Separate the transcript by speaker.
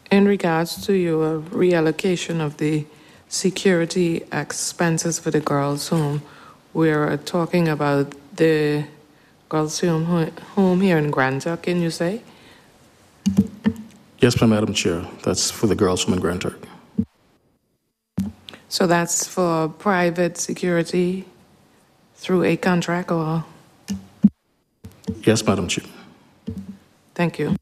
Speaker 1: In regards to your reallocation of the security expenses for the girls' home, we're talking about the girls' home here in Grand Turk, can you say?
Speaker 2: Yes, Madam Chair. That's for the girls from Grand Turk.
Speaker 1: So that's for private security through a contract or?
Speaker 2: Yes, Madam Chair.
Speaker 1: Thank you.